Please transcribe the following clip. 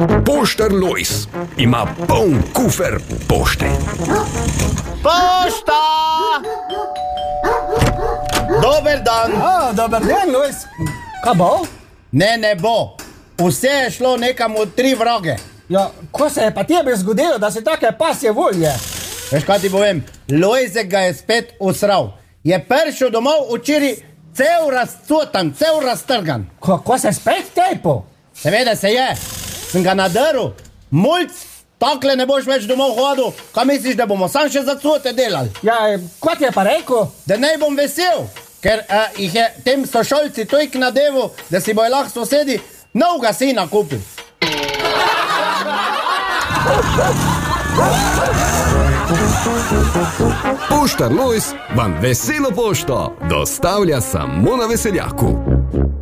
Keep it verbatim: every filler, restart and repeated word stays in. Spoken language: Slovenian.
Poštar Lojz ima poln kufer pošte. Pošta! Dober dan. O, dober dan, Lojz. Kaj bo? Ne, ne bo. Vse je šlo nekam v tri vroge. Ja, ko se je pa tebi zgodilo, da si take pasje volje? Veš, kaj ti povem? Lojzek ga je spet usral. Je prišel domov včeraj cel razcotan, cel raztrgan. Ko, ko se spet tepo? Seveda se je. Sem ga nadrl. Mulc, takle ne boš več domov hodil. Kaj misliš, da bomo sam še zacote delali? Ja, kot je pa rekel? Da ne bom vesel, ker uh, jih je tem sošolci tojk nadevu, da si bojo lahko sosedi novega sina kupil. Poštar Lojz vam veselo pošto dostavlja samo na Veseljaku.